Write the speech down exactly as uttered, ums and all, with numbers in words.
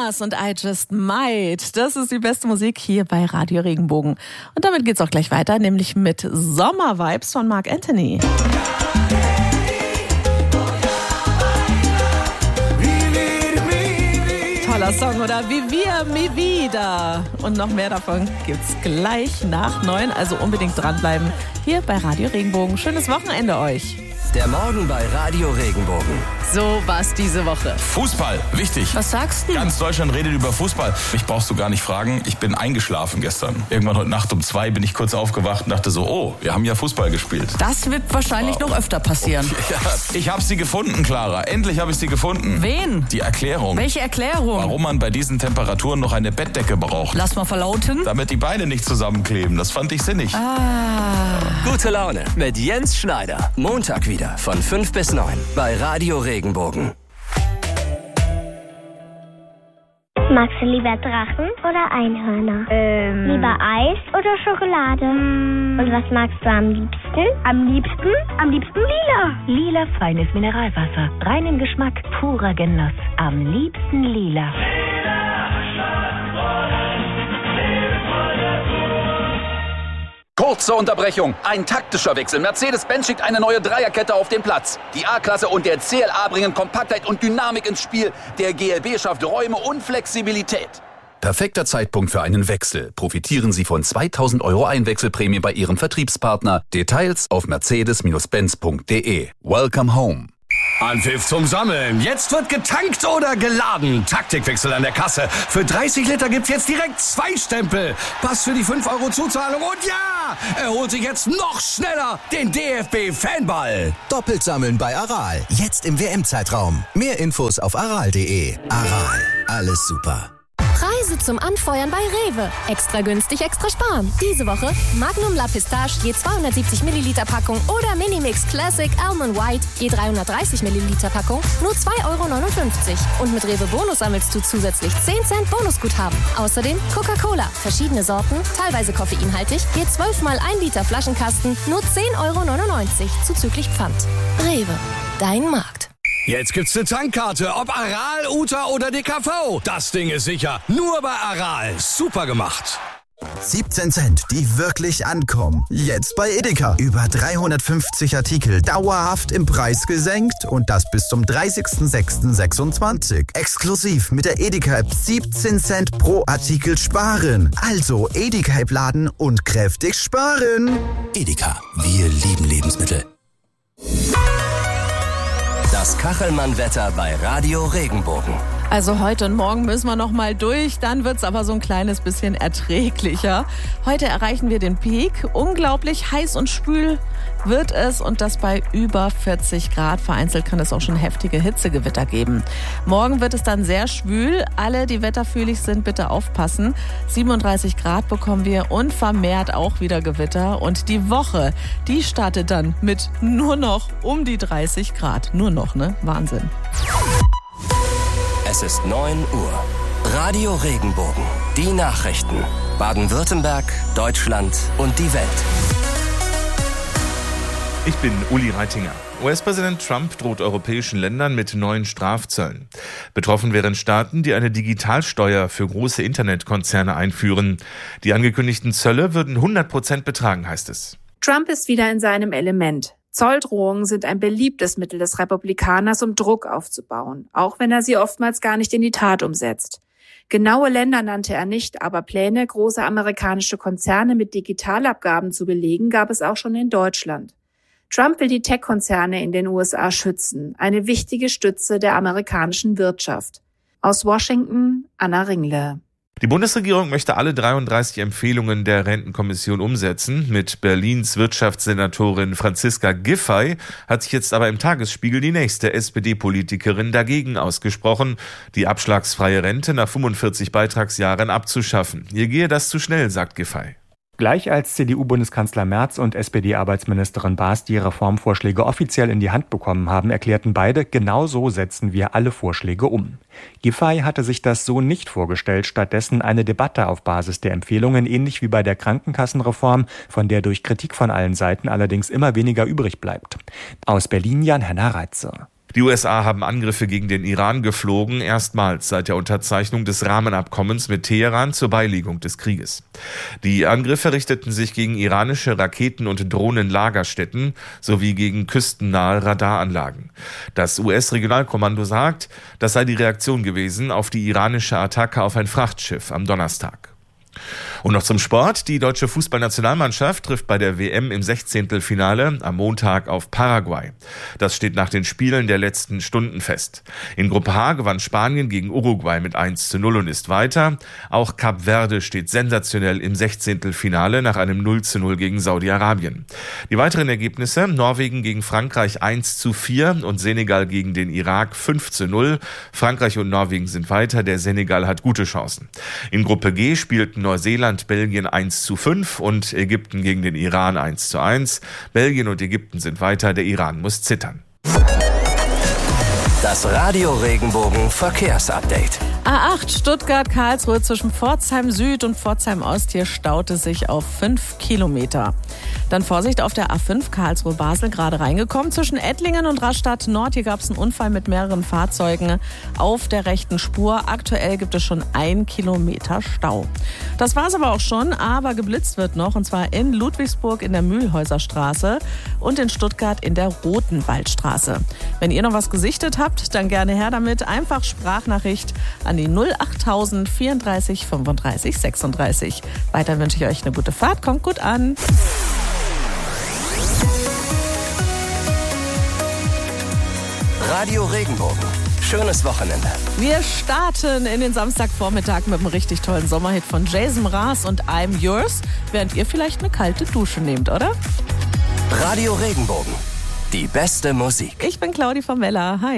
Jonas und I Just Might. Das ist die beste Musik hier bei Radio Regenbogen. Und damit geht's auch gleich weiter, nämlich mit Sommervibes von Marc Anthony. Toller Song, oder? Vivir mi vida. Und noch mehr davon gibt's gleich nach neun. Also unbedingt dranbleiben hier bei Radio Regenbogen. Schönes Wochenende euch. Der Morgen bei Radio Regenbogen. So war's diese Woche. Fußball, wichtig. Was sagst du? Ganz Deutschland redet über Fußball. Mich brauchst du gar nicht fragen. Ich bin eingeschlafen gestern. Irgendwann heute Nacht um zwei bin ich kurz aufgewacht und dachte so, oh, wir haben ja Fußball gespielt. Das wird wahrscheinlich wow. noch öfter passieren. Ja, ich habe sie gefunden, Clara. Endlich habe ich sie gefunden. Wen? Die Erklärung. Welche Erklärung? Warum man bei diesen Temperaturen noch eine Bettdecke braucht. Lass mal verlauten. Damit die Beine nicht zusammenkleben. Das fand ich sinnig. Ah. Gute Laune mit Jens Schneider. Montag wieder von fünf bis neun bei Radio Regenbogen. Magst du lieber Drachen oder Einhörner? Ähm. Lieber Eis oder Schokolade? Mm. Und was magst du am liebsten? Am liebsten? Am liebsten lila. Lila feines Mineralwasser. Reinen Geschmack, purer Genuss. Am liebsten lila. Kurze Unterbrechung. Ein taktischer Wechsel. Mercedes-Benz schickt eine neue Dreierkette auf den Platz. Die A-Klasse und der C L A bringen Kompaktheit und Dynamik ins Spiel. Der G L B schafft Räume und Flexibilität. Perfekter Zeitpunkt für einen Wechsel. Profitieren Sie von zweitausend Euro Einwechselprämie bei Ihrem Vertriebspartner. Details auf mercedes benz punkt de. Welcome home. Anpfiff zum Sammeln. Jetzt wird getankt oder geladen. Taktikwechsel an der Kasse. Für dreißig Liter gibt's jetzt direkt zwei Stempel. Pass für die fünf Euro Zuzahlung. Und ja, er holt sich jetzt noch schneller den D F B-Fanball. Doppelt sammeln bei Aral. Jetzt im W M-Zeitraum. Mehr Infos auf aral punkt de. Aral. Alles super. Preise zum Anfeuern bei Rewe. Extra günstig, extra sparen. Diese Woche Magnum La Pistache je zweihundertsiebzig Milliliter Packung oder Minimix Classic Almond White je dreihundertdreißig Milliliter Packung nur zwei Euro neunundfünfzig. Und mit Rewe Bonus sammelst du zusätzlich zehn Cent Bonusguthaben. Außerdem Coca-Cola. Verschiedene Sorten, teilweise koffeinhaltig, je zwölf mal ein Liter Flaschenkasten nur zehn Euro neunundneunzig zuzüglich Pfand. Rewe. Dein Markt. Jetzt gibt's eine Tankkarte, ob Aral, Uta oder D K V. Das Ding ist sicher. Nur bei Aral. Super gemacht. siebzehn Cent, die wirklich ankommen. Jetzt bei Edeka. Über dreihundertfünfzig Artikel dauerhaft im Preis gesenkt und das bis zum dreißigsten sechsten sechsundzwanzig. Exklusiv mit der Edeka-App siebzehn Cent pro Artikel sparen. Also Edeka-App laden und kräftig sparen. Edeka, wir lieben Lebensmittel. Das Kachelmann-Wetter bei Radio Regenbogen. Also heute und morgen müssen wir noch mal durch, dann wird's aber so ein kleines bisschen erträglicher. Heute erreichen wir den Peak. Unglaublich heiß und schwül wird es und das bei über vierzig Grad. Vereinzelt kann es auch schon heftige Hitzegewitter geben. Morgen wird es dann sehr schwül. Alle, die wetterfühlig sind, bitte aufpassen. siebenunddreißig Grad bekommen wir und vermehrt auch wieder Gewitter. Und die Woche, die startet dann mit nur noch um die dreißig Grad. Nur noch, ne? Wahnsinn. Es ist neun Uhr. Radio Regenbogen. Die Nachrichten. Baden-Württemberg, Deutschland und die Welt. Ich bin Uli Reitinger. U S-Präsident Trump droht europäischen Ländern mit neuen Strafzöllen. Betroffen wären Staaten, die eine Digitalsteuer für große Internetkonzerne einführen. Die angekündigten Zölle würden hundert Prozent betragen, heißt es. Trump ist wieder in seinem Element. Zolldrohungen sind ein beliebtes Mittel des Republikaners, um Druck aufzubauen, auch wenn er sie oftmals gar nicht in die Tat umsetzt. Genaue Länder nannte er nicht, aber Pläne, große amerikanische Konzerne mit Digitalabgaben zu belegen, gab es auch schon in Deutschland. Trump will die Tech-Konzerne in den U S A schützen, eine wichtige Stütze der amerikanischen Wirtschaft. Aus Washington, Anna Ringle. Die Bundesregierung möchte alle dreiunddreißig Empfehlungen der Rentenkommission umsetzen. Mit Berlins Wirtschaftssenatorin Franziska Giffey hat sich jetzt aber im Tagesspiegel die nächste S P D-Politikerin dagegen ausgesprochen, die abschlagsfreie Rente nach fünfundvierzig Beitragsjahren abzuschaffen. Ihr gehe das zu schnell, sagt Giffey. Gleich als C D U-Bundeskanzler Merz und S P D-Arbeitsministerin Baas die Reformvorschläge offiziell in die Hand bekommen haben, erklärten beide, genau so setzen wir alle Vorschläge um. Giffey hatte sich das so nicht vorgestellt, stattdessen eine Debatte auf Basis der Empfehlungen, ähnlich wie bei der Krankenkassenreform, von der durch Kritik von allen Seiten allerdings immer weniger übrig bleibt. Aus Berlin Jan-Henner Reitze. Die U S A haben Angriffe gegen den Iran geflogen, erstmals seit der Unterzeichnung des Rahmenabkommens mit Teheran zur Beilegung des Krieges. Die Angriffe richteten sich gegen iranische Raketen- und Drohnenlagerstätten sowie gegen küstennahe Radaranlagen. Das U S-Regionalkommando sagt, das sei die Reaktion gewesen auf die iranische Attacke auf ein Frachtschiff am Donnerstag. Und noch zum Sport. Die deutsche Fußballnationalmannschaft trifft bei der W M im Sechzehntelfinale am Montag auf Paraguay. Das steht nach den Spielen der letzten Stunden fest. In Gruppe H gewann Spanien gegen Uruguay mit eins zu null und ist weiter. Auch Kap Verde steht sensationell im Sechzehntelfinale nach einem null zu null gegen Saudi-Arabien. Die weiteren Ergebnisse: Norwegen gegen Frankreich eins zu vier und Senegal gegen den Irak fünf zu null. Frankreich und Norwegen sind weiter, der Senegal hat gute Chancen. In Gruppe G spielten Neuseeland Belgien eins zu fünf und Ägypten gegen den Iran eins zu eins. Belgien und Ägypten sind weiter, der Iran muss zittern. Das Radio Regenbogen Verkehrsupdate. A acht Stuttgart-Karlsruhe zwischen Pforzheim Süd und Pforzheim Ost. Hier staute sich auf fünf Kilometer. Dann Vorsicht auf der A fünf Karlsruhe-Basel, gerade reingekommen. Zwischen Ettlingen und Rastatt Nord, hier gab es einen Unfall mit mehreren Fahrzeugen auf der rechten Spur. Aktuell gibt es schon ein Kilometer Stau. Das war's aber auch schon, aber geblitzt wird noch, und zwar in Ludwigsburg in der Mühlhäuserstraße und in Stuttgart in der Rotenwaldstraße. Wenn ihr noch was gesichtet habt, dann gerne her damit. Einfach Sprachnachricht an die null achttausend vierunddreißig fünfunddreißig sechsunddreißig. Weiter wünsche ich euch eine gute Fahrt. Kommt gut an. Radio Regenbogen. Schönes Wochenende. Wir starten in den Samstagvormittag mit einem richtig tollen Sommerhit von Jason Mraz und I'm Yours, während ihr vielleicht eine kalte Dusche nehmt, oder? Radio Regenbogen. Die beste Musik. Ich bin Claudi von Mella. Hi.